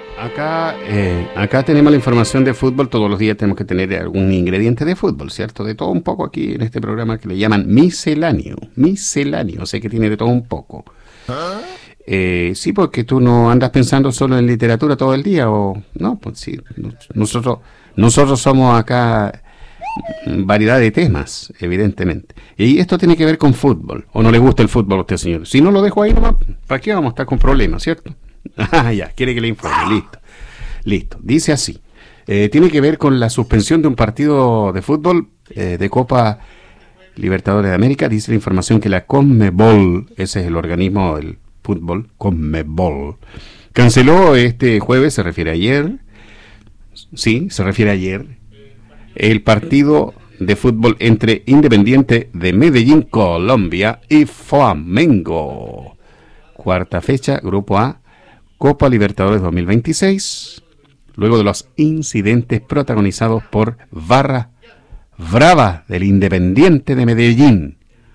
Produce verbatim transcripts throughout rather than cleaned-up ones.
Acá, eh, acá tenemos la información de fútbol. Todos los días tenemos que tener algún ingrediente de fútbol, ¿cierto? De todo un poco aquí en este programa que le llaman misceláneo. Misceláneo, sé que tiene de todo un poco. ¿Ah? Eh, sí, porque tú no andas pensando solo en literatura todo el día, o no, pues sí. Nosotros, nosotros somos acá variedad de temas, evidentemente. Y esto tiene que ver con fútbol. ¿O no le gusta el fútbol a usted, señor? Si no lo dejo ahí nomás, ¿para qué vamos a estar con problemas, cierto? Ah, ya, quiere que le informe, listo. Listo, dice así. Eh, tiene que ver con la suspensión de un partido de fútbol eh, de Copa Libertadores de América. Dice la información que la CONMEBOL, ese es el organismo del fútbol, CONMEBOL, canceló este jueves, se refiere a ayer, sí, se refiere a ayer, el partido de fútbol entre Independiente de Medellín, Colombia, y Flamengo. Cuarta fecha, Grupo A, Copa Libertadores dos mil veintiséis, luego de los incidentes protagonizados por Barra Brava del Independiente de Medellín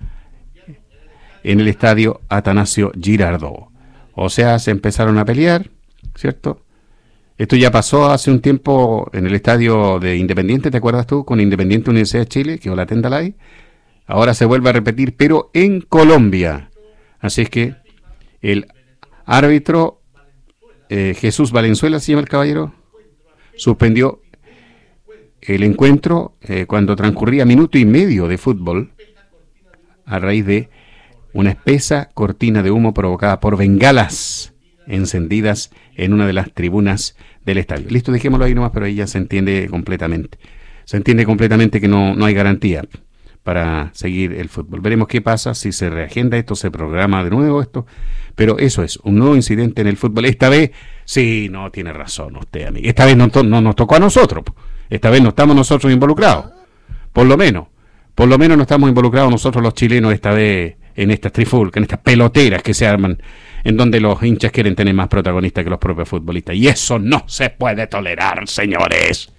en el estadio Atanasio Girardot. O sea, se empezaron a pelear, ¿cierto? Esto ya pasó hace un tiempo en el estadio de Independiente, ¿te acuerdas tú? Con Independiente Universidad de Chile, que la Tendalay. Ahora se vuelve a repetir, pero en Colombia. Así es que el árbitro eh, Jesús Valenzuela, se llama el caballero, suspendió el encuentro eh, cuando transcurría minuto y medio de fútbol a raíz de una espesa cortina de humo provocada por bengalas encendidas en una de las tribunas del estadio. Listo, dejémoslo ahí nomás, pero ahí ya se entiende completamente. Se entiende completamente que no, no hay garantía para seguir el fútbol. Veremos qué pasa, si se reagenda esto, se programa de nuevo esto, pero eso es, un nuevo incidente en el fútbol. Esta vez, sí, no, tiene razón usted, amigo. Esta vez no, to- no nos tocó a nosotros, esta vez no estamos nosotros involucrados, por lo menos, por lo menos no estamos involucrados nosotros los chilenos esta vez en estas trifulcas, en estas peloteras que se arman, en donde los hinchas quieren tener más protagonistas que los propios futbolistas, y eso no se puede tolerar, señores.